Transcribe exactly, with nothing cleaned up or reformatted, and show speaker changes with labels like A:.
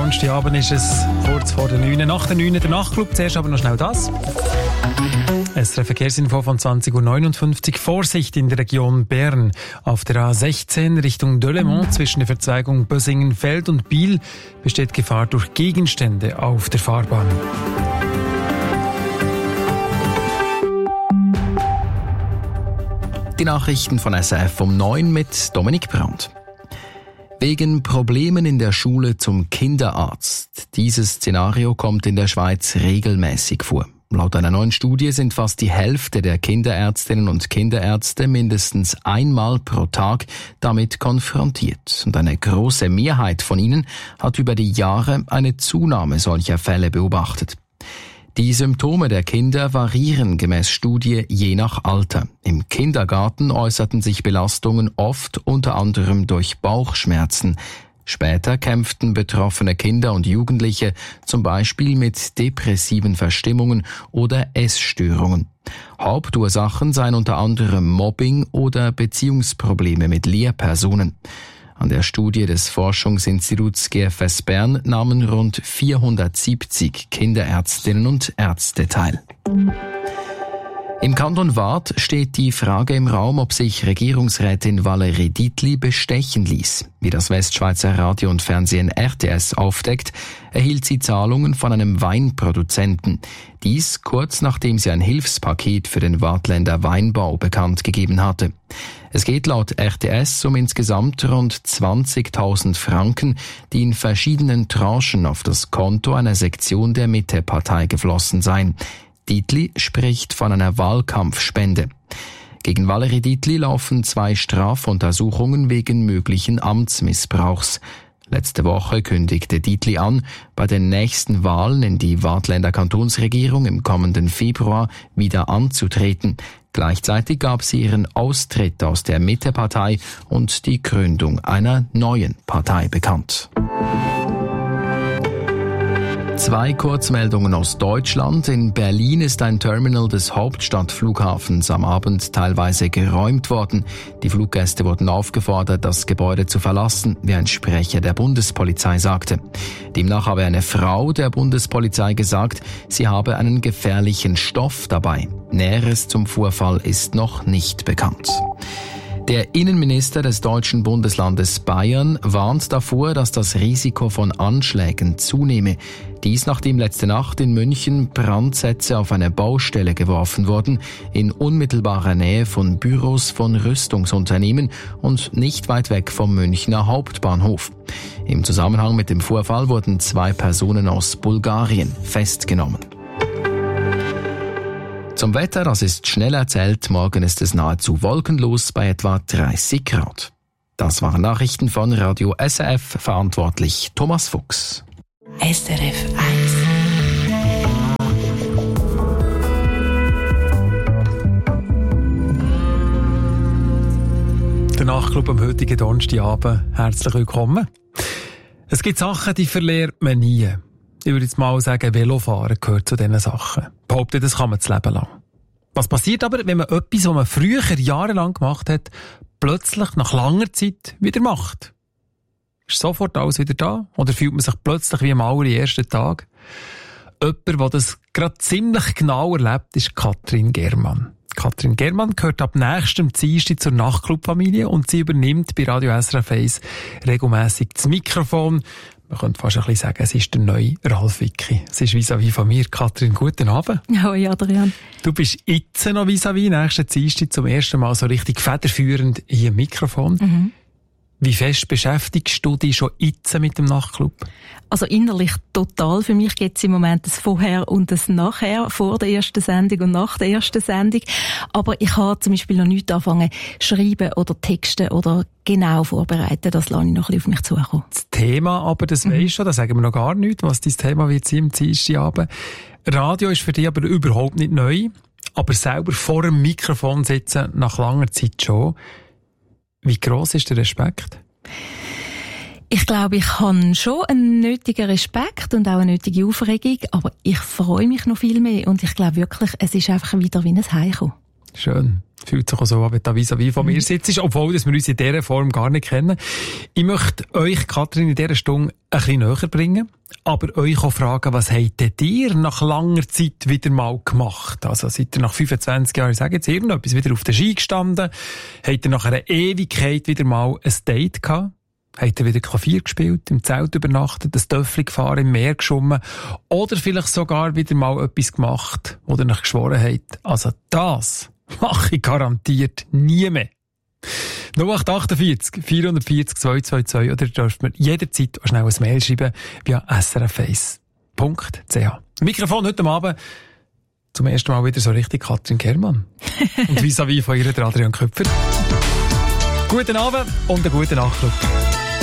A: Donnerstagabend ist es kurz vor der neun. Nach der neun der Nachtclub. Zuerst aber noch schnell das. S R F Verkehrsinfo von zwanzig Uhr neunundfünfzig. Vorsicht in der Region Bern. Auf der A sechzehn Richtung Delémont zwischen der Verzweigung Bösingen-Feld und Biel besteht Gefahr durch Gegenstände auf der Fahrbahn.
B: Die Nachrichten von S R F um neun mit Dominik Brandt. Wegen Problemen in der Schule zum Kinderarzt. Dieses Szenario kommt in der Schweiz regelmäßig vor. Laut einer neuen Studie sind fast die Hälfte der Kinderärztinnen und Kinderärzte mindestens einmal pro Tag damit konfrontiert. Und eine große Mehrheit von ihnen hat über die Jahre eine Zunahme solcher Fälle beobachtet. Die Symptome der Kinder variieren gemäß Studie je nach Alter. Im Kindergarten äußerten sich Belastungen oft unter anderem durch Bauchschmerzen. Später kämpften betroffene Kinder und Jugendliche zum Beispiel mit depressiven Verstimmungen oder Essstörungen. Hauptursachen seien unter anderem Mobbing oder Beziehungsprobleme mit Lehrpersonen. An der Studie des Forschungsinstituts G F S Bern nahmen rund vierhundertsiebzig Kinderärztinnen und Ärzte teil. Im Kanton Waadt steht die Frage im Raum, ob sich Regierungsrätin Valérie Dietli bestechen ließ. Wie das Westschweizer Radio und Fernsehen R T S aufdeckt, erhielt sie Zahlungen von einem Weinproduzenten. Dies kurz nachdem sie ein Hilfspaket für den Waadtländer Weinbau bekannt gegeben hatte. Es geht laut R T S um insgesamt rund zwanzigtausend Franken, die in verschiedenen Tranchen auf das Konto einer Sektion der Mitte-Partei geflossen seien. Dietli spricht von einer Wahlkampfspende. Gegen Valérie Dietli laufen zwei Strafuntersuchungen wegen möglichen Amtsmissbrauchs. Letzte Woche kündigte Dietli an, bei den nächsten Wahlen in die Waadtländer Kantonsregierung im kommenden Februar wieder anzutreten. Gleichzeitig gab sie ihren Austritt aus der Mitte-Partei und die Gründung einer neuen Partei bekannt. Zwei Kurzmeldungen aus Deutschland. In Berlin ist ein Terminal des Hauptstadtflughafens am Abend teilweise geräumt worden. Die Fluggäste wurden aufgefordert, das Gebäude zu verlassen, wie ein Sprecher der Bundespolizei sagte. Demnach habe eine Frau der Bundespolizei gesagt, sie habe einen gefährlichen Stoff dabei. Näheres zum Vorfall ist noch nicht bekannt. Der Innenminister des deutschen Bundeslandes Bayern warnt davor, dass das Risiko von Anschlägen zunehme. Dies nachdem letzte Nacht in München Brandsätze auf eine Baustelle geworfen wurden, in unmittelbarer Nähe von Büros von Rüstungsunternehmen und nicht weit weg vom Münchner Hauptbahnhof. Im Zusammenhang mit dem Vorfall wurden zwei Personen aus Bulgarien festgenommen. Zum Wetter, das ist schnell erzählt, morgen ist es nahezu wolkenlos bei etwa dreißig Grad. Das waren Nachrichten von Radio S R F, verantwortlich Thomas Fuchs.
C: S R F eins.
A: Der Nachtclub am heutigen Donnerstagabend. Herzlich willkommen. Es gibt Sachen, die verliert man nie. Ich würde jetzt mal sagen, Velofahren gehört zu diesen Sachen. Behaupte, das kann man das Leben lang. Was passiert aber, wenn man etwas, was man früher jahrelang gemacht hat, plötzlich nach langer Zeit wieder macht? Ist sofort alles wieder da? Oder fühlt man sich plötzlich wie am allerersten Tag? Jemand, der das gerade ziemlich genau erlebt, ist Katrin Germann. Katrin Germann gehört ab nächstem Dienstag zur Nachtclub-Familie und sie übernimmt bei Radio S R F eins regelmässig das Mikrofon. Man könnte fast ein bisschen sagen, es ist der neue Ralf Wicki. Es ist vis-à-vis von mir. Katrin, guten Abend.
D: Hoi, Adrian.
A: Du bist jetzt noch vis-à-vis, nächsten Dienstag zum ersten Mal so richtig federführend hier im Mikrofon. Mhm. Wie fest beschäftigst du dich schon jetzt mit dem Nachtclub?
D: Also innerlich total. Für mich gibt es im Moment das Vorher und das Nachher, vor der ersten Sendung und nach der ersten Sendung. Aber ich habe zum Beispiel noch nicht angefangen, schreiben oder texten oder genau vorbereiten. Das lasse ich noch ein bisschen auf mich zukommen.
A: Das Thema aber, das mhm. weisst du, da sagen wir noch gar nicht, was dein Thema wird sein am Dienstagabend. Radio ist für dich aber überhaupt nicht neu. Aber selber vor dem Mikrofon sitzen, nach langer Zeit schon. Wie gross ist der Respekt?
D: Ich glaube, ich habe schon einen nötigen Respekt und auch eine nötige Aufregung, aber ich freue mich noch viel mehr und ich glaube wirklich, es ist einfach wieder wie ein Heimkommen.
A: Schön. Fühlt sich auch so an, wenn du vis-à-vis von mir sitzt, obwohl wir uns in dieser Form gar nicht kennen. Ich möchte euch, Katrin, in dieser Stunde ein bisschen näher bringen. aber euch auch fragen, was habt ihr nach langer Zeit wieder mal gemacht? Also seid ihr nach fünfundzwanzig Jahren, sagen jetzt irgendetwas, wieder auf der Ski gestanden? Habt ihr nach einer Ewigkeit wieder mal ein Date gehabt? Habt ihr wieder Klavier gespielt, im Zelt übernachtet, ein Töffel gefahren, im Meer geschwommen oder vielleicht sogar wieder mal etwas gemacht, wo ihr euch geschworen habt? Also das mache ich garantiert nie mehr. null acht acht vier vier vier zwei zwei zwei oder ihr dürft mir jederzeit auch schnell ein Mail schreiben via s r f eins punkt c h. Mikrofon heute Abend zum ersten Mal wieder so richtig Katrin Kermann. Und vis-à-vis von ihr der Adrian Köpfer. Guten Abend und einen guten Nachschlag.